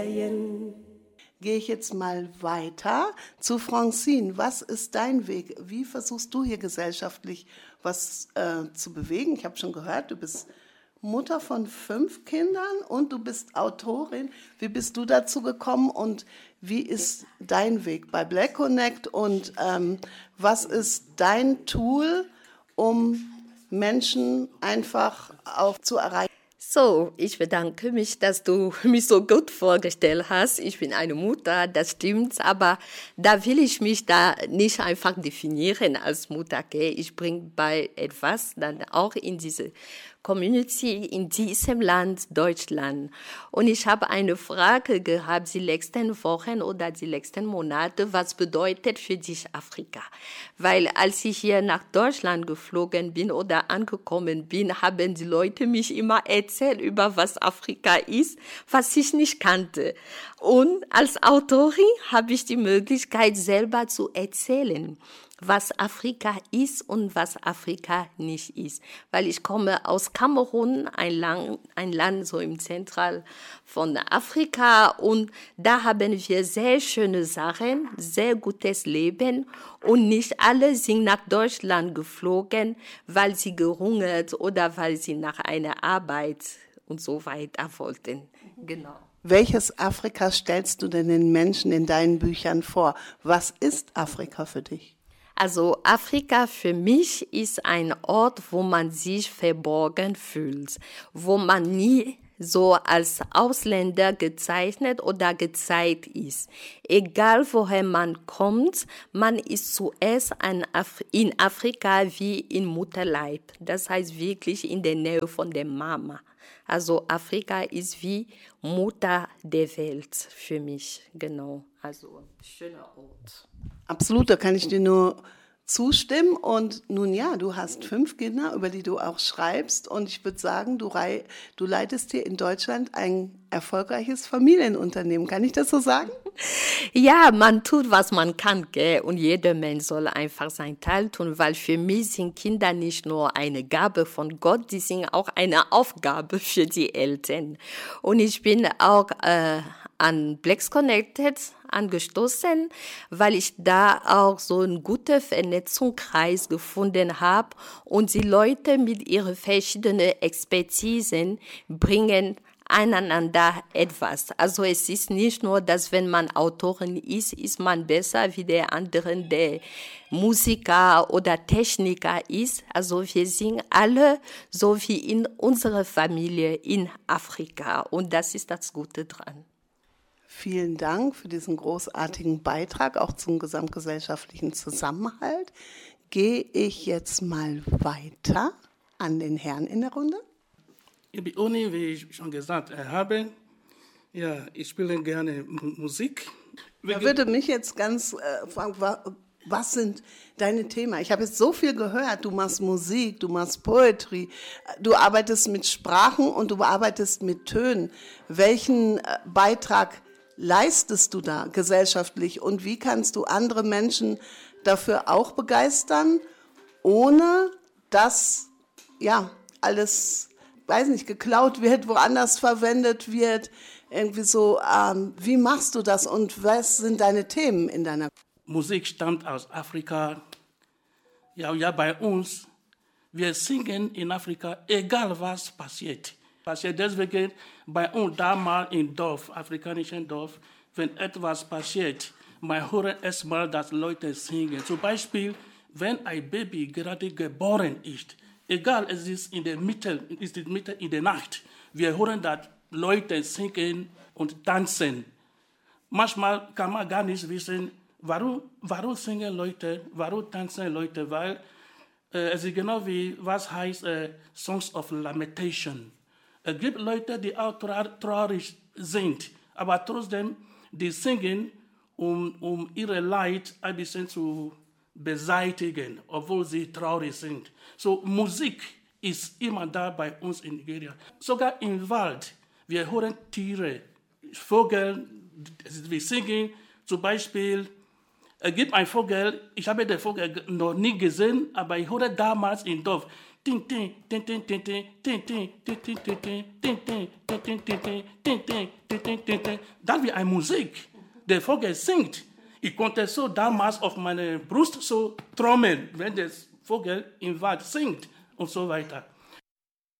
Gehe ich jetzt mal weiter zu Francine. Was ist dein Weg? Wie versuchst du hier gesellschaftlich was zu bewegen? Ich habe schon gehört, du bist Mutter von 5 Kindern und du bist Autorin. Wie bist du dazu gekommen und wie ist dein Weg bei Black Connect und was ist dein Tool, um Menschen einfach auch zu erreichen? So, ich bedanke mich, dass du mich so gut vorgestellt hast. Ich bin eine Mutter, das stimmt, aber da will ich mich da nicht einfach definieren als Mutter. Okay? Ich bringe bei etwas dann auch in diese Community in diesem Land, Deutschland. Und ich habe eine Frage gehabt, die letzten Wochen oder die letzten Monate, was bedeutet für dich Afrika? Weil als ich hier nach Deutschland geflogen bin oder angekommen bin, haben die Leute mich immer erzählt über was Afrika ist, was ich nicht kannte. Und als Autorin habe ich die Möglichkeit, selber zu erzählen, was Afrika ist und was Afrika nicht ist. Weil ich komme aus Kamerun, ein Land so im Zentral von Afrika und da haben wir sehr schöne Sachen, sehr gutes Leben und nicht alle sind nach Deutschland geflogen, weil sie gehungert oder weil sie nach einer Arbeit und so weiter wollten. Genau. Welches Afrika stellst du denn den Menschen in deinen Büchern vor? Was ist Afrika für dich? Also Afrika für mich ist ein Ort, wo man sich verborgen fühlt, wo man nie so als Ausländer gezeichnet oder gezeigt ist. Egal woher man kommt, man ist zuerst in Afrika wie in Mutterleib. Das heißt wirklich in der Nähe von der Mama. Also Afrika ist wie Mutter der Welt für mich, genau. Also schöner Ort. Absolut, da kann ich dir nur zustimmen. Und nun ja, du hast 5 Kinder, über die du auch schreibst. Und ich würde sagen, du leitest hier in Deutschland ein erfolgreiches Familienunternehmen. Kann ich das so sagen? Ja, man tut, was man kann, gell? Und jeder Mensch soll einfach seinen Teil tun, weil für mich sind Kinder nicht nur eine Gabe von Gott, die sind auch eine Aufgabe für die Eltern. Und ich bin auch an Black Connected angestoßen, weil ich da auch so einen guten Vernetzungskreis gefunden habe und die Leute mit ihren verschiedenen Expertisen bringen einander etwas. Also es ist nicht nur, dass wenn man Autorin ist man besser wie der andere, der Musiker oder Techniker ist. Also wir sind alle so wie in unserer Familie in Afrika und das ist das Gute dran. Vielen Dank für diesen großartigen Beitrag, auch zum gesamtgesellschaftlichen Zusammenhalt. Gehe ich jetzt mal weiter an den Herrn in der Runde. Ich bin Uni, wie ich schon gesagt habe. Ja, ich spiele gerne Musik. Da würde mich jetzt ganz fragen, was sind deine Themen? Ich habe jetzt so viel gehört. Du machst Musik, du machst Poetry, du arbeitest mit Sprachen und du arbeitest mit Tönen. Welchen Beitrag leistest du da gesellschaftlich und wie kannst du andere Menschen dafür auch begeistern, ohne dass ja alles, weiß nicht, geklaut wird, woanders verwendet wird, irgendwie so, wie machst du das und was sind deine Themen in deiner Musik stammt aus Afrika. Ja, bei uns, wir singen in Afrika, egal was passiert. Deswegen bei uns damals im Dorf, afrikanischen Dorf, wenn etwas passiert, man hört erstmal, dass Leute singen. Zum Beispiel, wenn ein Baby gerade geboren ist, egal, es ist in der Mitte in der Nacht, wir hören, dass Leute singen und tanzen. Manchmal kann man gar nicht wissen, warum singen Leute, warum tanzen Leute, weil es ist genau wie, was heißt Songs of Lamentation. Es gibt Leute, die auch traurig sind, aber trotzdem, die singen, um ihre Leid ein bisschen zu beseitigen, obwohl sie traurig sind. So, Musik ist immer da bei uns in Nigeria. Sogar im Wald, wir hören Tiere, Vögel, wir singen, zum Beispiel, es gibt einen Vogel, ich habe den Vogel noch nie gesehen, aber ich höre damals im Dorf, Das wie eine Musik. Der Vogel singt. Ich konnte so damals auf meine Brust so trommeln, wenn der Vogel im Wald singt und so weiter.